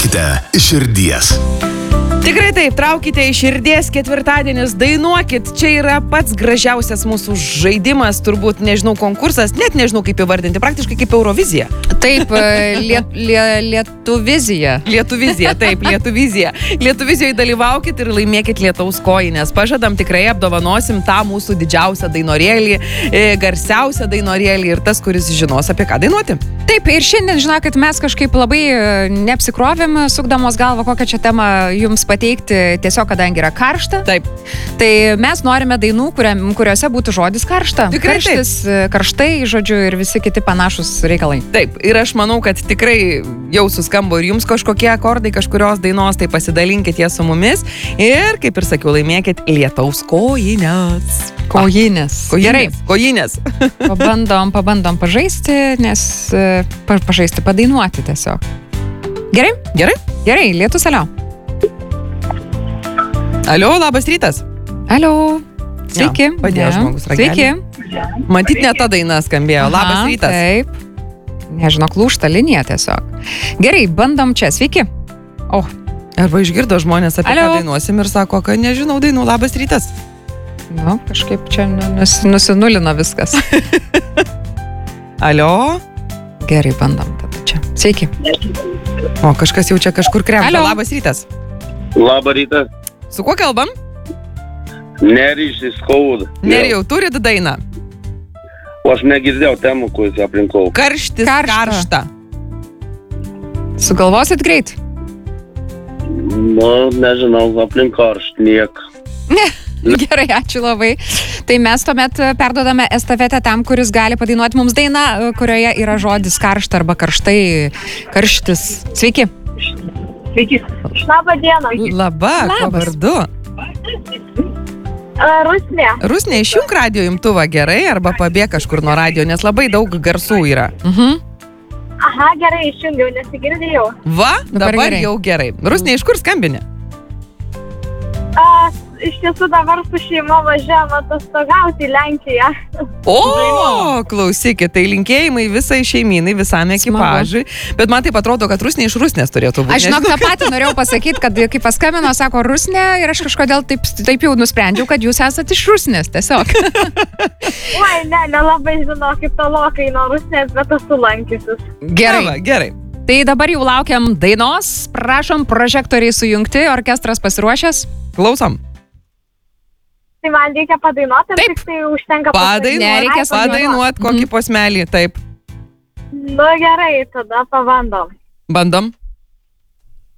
Traukite iš širdies. Tikrai taip, traukite iš širdies, ketvirtadienis, dainuokit, čia yra pats gražiausias mūsų žaidimas, turbūt, nežinau, konkursas, net nežinau kaip įvardinti, praktiškai kaip Eurovizija. Taip, Lietuvizija. Lietuvizija, taip, Lietuvizija. Lietuvizijoje dalyvaukit ir laimėkit lietaus kojines. Pažadam, tikrai apdovanosim tą mūsų didžiausią dainorėlį, garsiausią dainorėlį ir tas, kuris žinos, apie ką dainuoti. Taip, ir šiandien, žinokit, mes kažkaip labai neapsikrovėm, sukdamos galvą, kokią čia temą jums pateikti, tiesiog kadangi yra karšta. Taip. Tai mes norime dainų, kuriuose būtų žodis karšta. Tikrai Karštis, karštai, žodžiu, ir visi kiti panašus reikalai. Taip, ir aš manau, kad tikrai jau suskambo ir jums kažkokie akordai kažkurios dainos, tai pasidalinkit jie su mumis ir, kaip ir sakiau, laimėkit lietaus kojines. Kojinės. Gerai. Kojinės. Pabandom pažaisti, nes pažaisti, padainuoti tiesiog. Gerai? Gerai? Gerai, lietus, alio. Alio, labas rytas. Alio. Sveiki. Ja, padėjo žmogus ragelį. Sveiki. Matyt, ne ta daina skambėjo. Labas rytas. Taip. Nežinau, lūžta linija tiesiog. Gerai, bandom čia. Sveiki. Arba išgirdo žmonės, apie ką dainuosim ir sako, kad nežinau dainų. Labas rytas. Nu, kažkaip čia nusinulino viskas. Alio. Gerai, bandom tada čia. Sveiki. O, kažkas jau čia kažkur kremžia. Labas rytas. Labą rytą. Su kuo kalbam? Nerijus iš Kauno. Nerijau, turit dainą? O aš negirdėjau temų, kuris aplinkau. Karštis, karšta. Sugalvosit greit? Nu, nežinau, aplink karšt, niek. Gerai, ačiū labai. Tai mes tuomet perduodame estafetę tam, kuris gali padainuoti mums dainą, kurioje yra žodis karšta arba karštai, karštis. Sveiki. Sveiki. Labą dieną. Kuo vardu? Rusnė. Rusnė, išjunk radijo imtuvą gerai arba pabėg kažkur nuo radijo, nes labai daug garsų yra. Aha, gerai, išjungiau, nesigirdėjau. Va, dabar jau gerai. Rusnė, iš kur skambini? Iš tiesų dabar su šeima važiavam atostogauti į Lenkiją. O, klausykit, tai linkėjimai visai šeiminai, visam ekipažui. Bet man taip atrodo, kad Rusnė iš Rusnės turėtų būti. Aš žinok, tą patį norėjau pasakyti, kad kai paskambino, sako Rusnė ir aš kažkodėl taip jau nusprendžiau, kad jūs esate iš Rusnės, tiesiog. Oi, nelabai žinau, kaip tolokai nuo Rusnės, bet esu lankysis. Gerai. Tai dabar jau laukiam dainos, prašom prožektoriai sujungti, orkestras pasiruošęs. Klausom. Tai man reikia padainuoti, taip. Tik tai užtenka padainuot kokį posmelį, taip. Nu gerai, tada pabandom. Bandom.